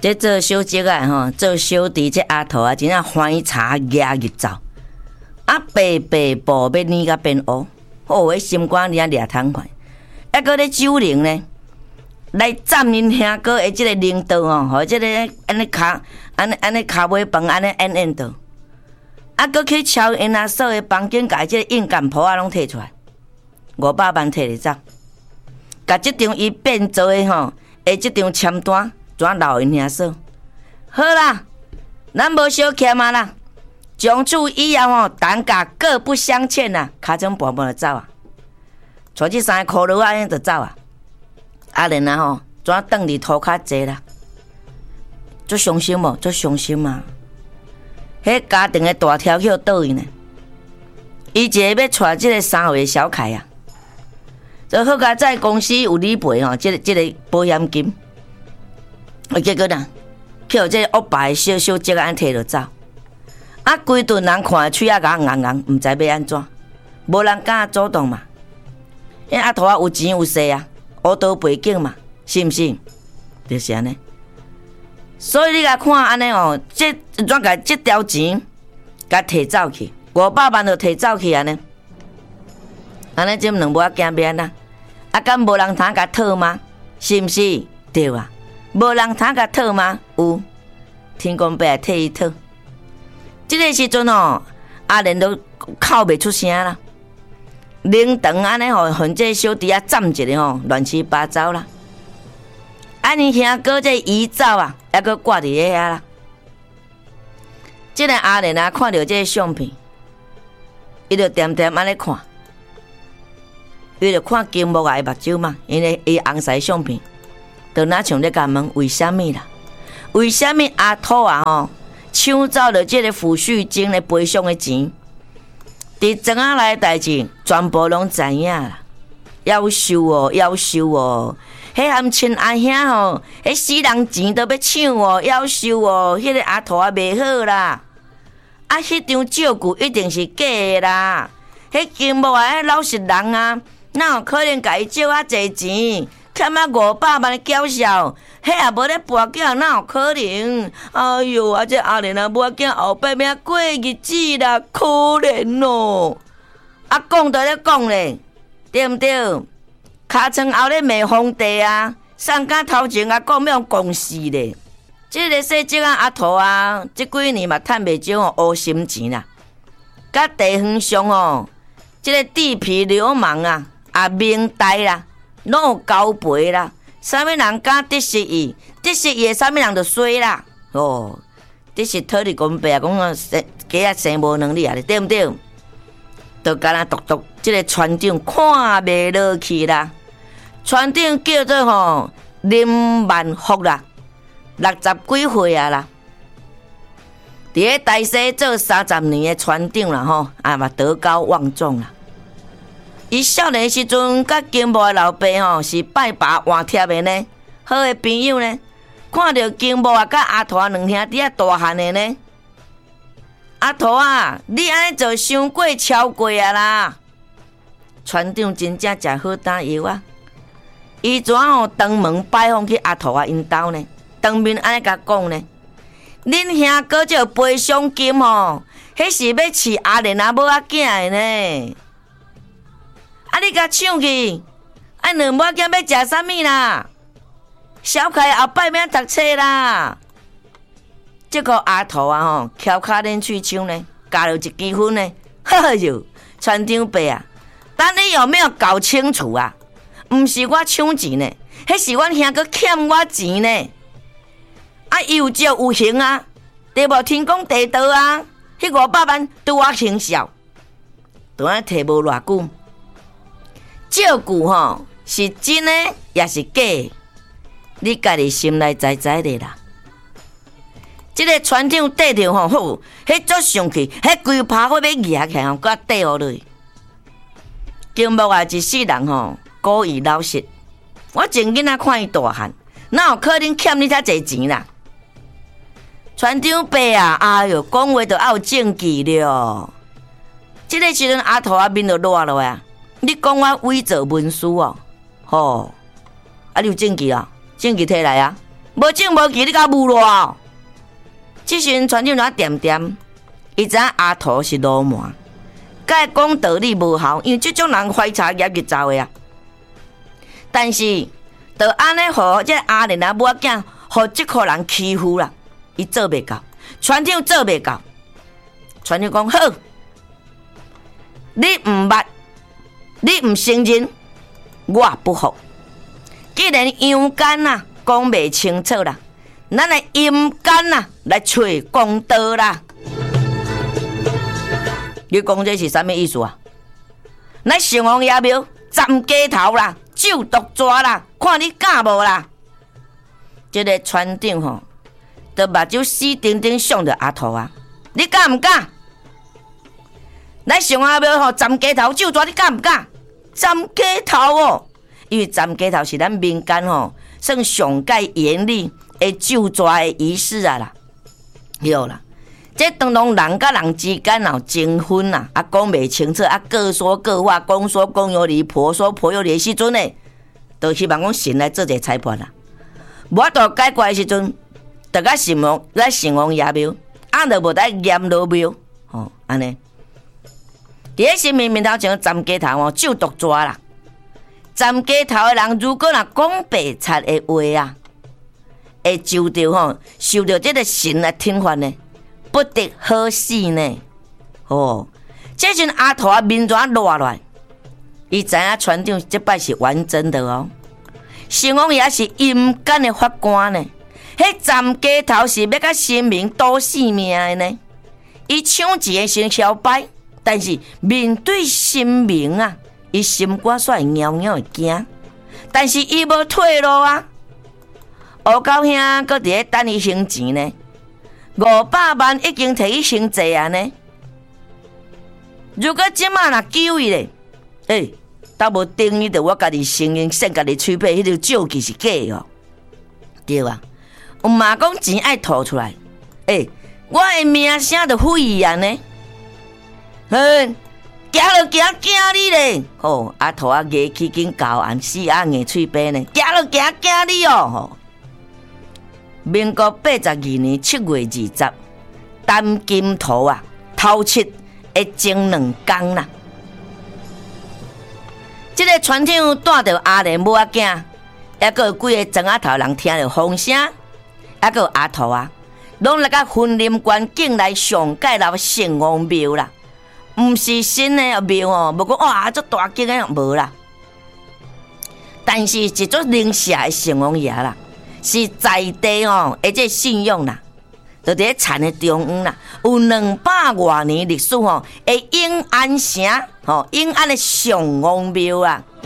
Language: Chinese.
这做小姐啊做小弟这阿头啊，真正欢茶牙日走，啊白白步要黏甲变乌，迄心肝掠掠痛快。还搁咧酒灵呢，来斩因兄哥的即个领导吼，即个安尼骹尾饭安尼演到，啊搁去敲因阿嫂的房间，甲即个硬干铺啊拢摕出来，500万摕咧走，甲即张伊变做的吼，即张签单转留因兄嫂。好啦，咱无小欠啊啦，从此以后吼，单价各不相欠啦，尻川半半就走啊。带这3个骷髅安尼就走啊！阿莲啊吼，怎转伫涂骹坐啦？足伤心无？足伤心啊！迄家庭的大条去倒去呢？伊一个要带即个3岁的小凯啊，就好佳在公司有理赔吼，即个保险金。结果呢，去互即个恶霸的小小姐安摕落走。啊，规顿人看喙啊甲硬硬，毋知要安怎，无人敢主动嘛。因阿头啊有钱有势啊，黑道背景嘛，是毋是？就是安尼。所以你甲看安尼哦，怎甲这条钱甲摕走去，500万就摕走去安尼。安尼这两母仔惊变啊？啊，敢无人通甲讨吗？是毋是？对啊，无人通甲讨吗？有，天公伯来替伊讨。这个时阵哦，阿莲都哭袂出声啦。灵堂安尼吼，混这小弟啊，站一个吼，乱七八糟啦。安尼兄哥这遗照啊，还搁挂伫遐啦。这个阿莲啊，看到这个相片，伊就点点安尼看，伊就看金木啊的目睭嘛，因为伊红色相片，就哪像咧甲问为虾米啦？为虾米阿土啊吼，抢走了这个抚恤金的赔偿的钱？伫庄仔内代志，全部拢知影啦。夭寿哦，夭寿哦！迄含亲阿兄吼，迄死人钱都要抢哦，夭寿哦！迄个阿土啊，袂好啦。啊，迄张照顾一定是假的啦。迄金木啊，迄老实人啊，哪有可能甲伊借啊侪钱？欠啊500万的缴销，迄也无咧跋筊，哪有可能？哎哟，啊这阿莲啊，母仔囝后摆命过日子啦，可怜哦！啊，讲都咧讲咧，对毋对？尻川后咧骂皇帝啊，上甲头前啊讲要公事咧。这个小姐啊，阿土啊，这几年嘛趁袂少乌心钱啦。甲地方上哦，这个地痞流氓啊，也明代啦。拢有交陪啦，啥物人敢得失伊？得失伊，啥物人就衰啦。哦，得失讨你公伯啊，讲啊，家啊生无能力啊，对毋对？就敢若独即个船长看袂落去啦。船长叫做吼林万福啦，60几岁啊啦。伫咧台西做30年的船长啦吼，啊嘛德高望重啦。伊少年时阵，甲金木的老爸吼是拜把换贴的呢，好的朋友呢。看到金木啊，甲阿土啊两兄弟啊大汉的呢。阿土啊，你安尼做伤过超过啊啦！船长真正食好打药啊！伊怎吼当门拜访去阿土啊因兜呢？当面安尼甲讲呢？恁兄哥这赔偿金吼，迄是要饲阿莲啊母仔囝的呢。啊！你甲抢去，啊！两母仔囝要食啥物啦？小凯后摆免读册啦。这个阿土啊吼，翘脚练喙枪呢，加了一支分呢。哎哟，船长伯啊，等你有没有搞清楚啊？毋是我抢钱呢，迄是阮兄哥欠我钱呢。啊，有借有还啊，对无？天公地道啊，迄500万对我行孝，都安摕无偌久。照顾吼是真的也是假的，你家己心内知知的啦。这个船长缀着吼，好，迄足上去，迄规趴火要举起来吼，佮缀落去。金木啊，一世人吼，故意老实。我前囡仔看伊大汉，哪有可能欠你遐济钱啦？船长伯啊，哎哟，讲话就要有证据了。这个时阵阿土啊面就热落啊。你讲我伪造文书哦，吼，啊你有证据啊？证据摕来啊！ 无证无据，你甲侮辱哦！即时船长怎点点，伊知影阿土是流氓，甲伊讲道理无效，因为即种人怀茶业就走的啊。但是，就安尼互这阿莲啊母仔囝，互即个人欺负啦，伊做袂到，船长做袂到。船长讲好，你毋捌，你毋承认，我不服。既然阳间啊讲袂清楚啦，咱来阴间啊来找公道啦。你讲这是啥物意思啊？咱城隍爷庙斩街头啦，就毒抓啦，看你敢无啦？这个船长吼，就目睭死定定向着阿土啊！你敢毋敢？咱城隍庙吼斩街头就抓，你敢毋敢？斩街头哦，因为斩街头是咱民间吼算上界严厉的就抓的仪式啊啦，对啦。这当中人甲人之间有争分啦，啊讲袂清楚，啊各说各话，公说公有理，婆说婆有理的时阵呢，都希望讲神来做一个裁判啦。无法度解决的时阵，就甲城隍爷庙，啊就无得阎罗庙，吼安尼。伫咧新闻面头前斩街头哦，就毒抓啦。斩街头的人，如果若讲白贼的话啊，会受到这个神的天罚呢，不得好死呢。哦，这阵阿土啊面怎落来？伊知影船长这摆是完整的哦。城隍爷是阴间的法官呢，迄斩街头是要甲神明赌性命的呢。伊抢钱的先小摆。但是面对神明啊，伊心肝煞会喵喵会惊，但是伊无退路啊。黑狗兄搁伫咧等伊还钱呢，500万已经摕去还债啊呢。如果即马若救伊咧，倒无等于着我家己承认，先家己吹背，迄条借据是假哦，对啊。有嘛讲钱爱吐出来，我的名声着毁啊呢。行就行，惊你咧！吼，阿土啊，牙齿紧咬安，死啊硬喙边呢，行就行，惊你哦！吼，民国82年7月20，陈金图啊，头七会前2天啦。这个船长带着阿莲母仔囝，还佫有几个庄仔头人听着风声，还佫有阿土啊，拢来到婚林关境内上界老城隍庙啦。毋是新的庙哦，无讲哇，足大间的无啦。但是一座灵社的城隍爷啦，是在地哦，而且信用啦，就伫咧田的中央啦，有200多年历史哦，的永安城哦，永安的城隍庙啊。